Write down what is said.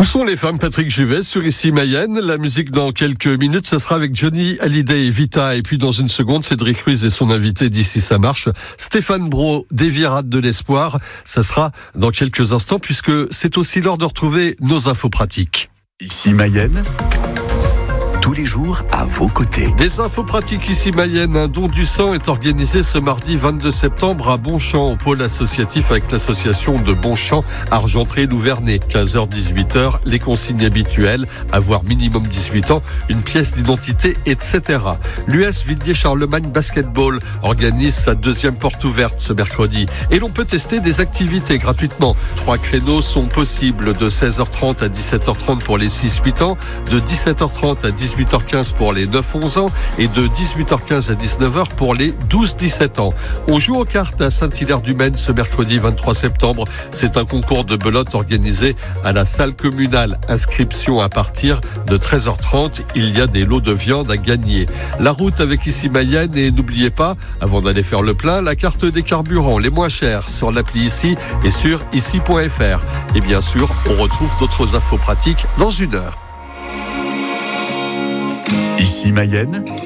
Où sont les femmes? Patrick Juvet sur Ici Mayenne. La musique dans quelques minutes, ça sera avec Johnny Hallyday et Vita. Et puis dans une seconde, Cédric Ruiz et son invité d'ici ça marche, Stéphane Brault, des Virades de l'Espoir. Ça sera dans quelques instants puisque c'est aussi l'heure de retrouver nos infos pratiques. Ici Mayenne, tous les jours à vos côtés. Des infos pratiques ici Mayenne. Un don du sang est organisé ce mardi 22 septembre à Bonchamp, au pôle associatif avec l'association de Bonchamp, Argentré-Louvernay. 15h-18h, les consignes habituelles, avoir minimum 18 ans, une pièce d'identité, etc. L'US Villiers-Charlemagne Basketball organise sa deuxième porte ouverte ce mercredi. Et l'on peut tester des activités gratuitement. 3 créneaux sont possibles de 16h30 à 17h30 pour les 6-8 ans, de 17h30 à 18h15 pour les 9-11 ans et de 18h15 à 19h pour les 12-17 ans. On joue aux cartes à Saint-Hilaire-du-Maine ce mercredi 23 septembre. C'est un concours de belote organisé à la salle communale. Inscription à partir de 13h30. Il y a des lots de viande à gagner. La route avec Ici Mayenne et n'oubliez pas, avant d'aller faire le plein, la carte des carburants les moins chers sur l'appli Ici et sur ici.fr. Et bien sûr, on retrouve d'autres infos pratiques dans une heure. Ici Mayenne,